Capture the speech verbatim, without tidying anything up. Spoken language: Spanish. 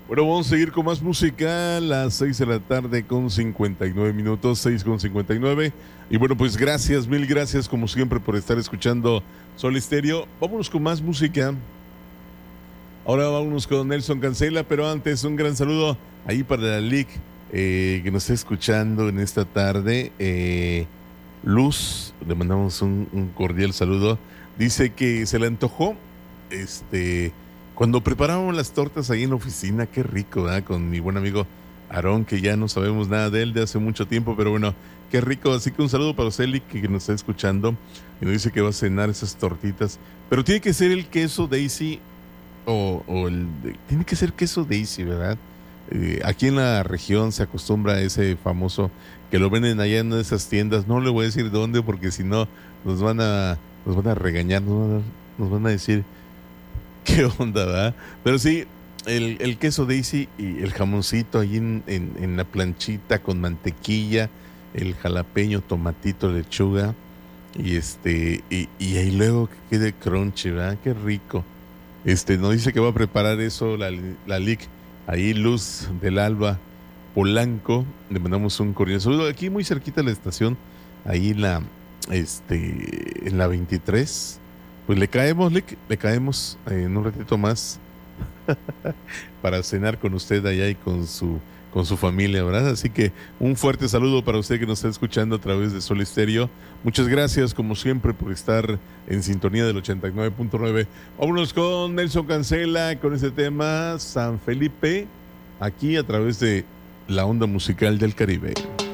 Bueno, vamos a seguir con más música a las seis de la tarde con cincuenta y nueve minutos, seis con cincuenta y nueve. Y bueno, pues gracias, mil gracias como siempre por estar escuchando Sol Estéreo. Vámonos con más música. Ahora vámonos con Nelson Cancela, pero antes un gran saludo ahí para la L I C eh, que nos está escuchando en esta tarde. Eh, Luz, le mandamos un, un cordial saludo. Dice que se le antojó este cuando preparábamos las tortas ahí en la oficina. Qué rico, ¿verdad? Con mi buen amigo Aarón, que ya no sabemos nada de él de hace mucho tiempo, pero bueno, qué rico. Así que un saludo para Celi, que, que nos está escuchando y nos dice que va a cenar esas tortitas, pero tiene que ser el queso Daisy o, o el de- tiene que ser queso Daisy, ¿verdad? Eh, aquí en la región se acostumbra a ese famoso que lo venden allá en esas tiendas. No le voy a decir dónde porque si no nos van a nos van a regañar, nos van a, nos van a decir qué onda, ¿verdad? Pero sí, el, el queso Daisy y el jamoncito ahí en, en, en la planchita con mantequilla, el jalapeño, tomatito, lechuga y este y, y ahí luego que quede crunchy, ¿verdad? Qué rico. Este, nos dice que va a preparar eso la, la L I C, ahí Luz del Alba Polanco. Le mandamos un cordial saludo. Aquí muy cerquita de la estación, ahí en la, este, en la veintitrés. Pues le caemos, le, le caemos eh, en un ratito más para cenar con usted allá y con su con su familia, ¿verdad? Así que un fuerte saludo para usted que nos está escuchando a través de Sol Estéreo. Muchas gracias, como siempre, por estar en sintonía del ochenta y nueve punto nueve. Vámonos con Nelson Cancela, con este tema San Felipe, aquí a través de la onda musical del Caribe.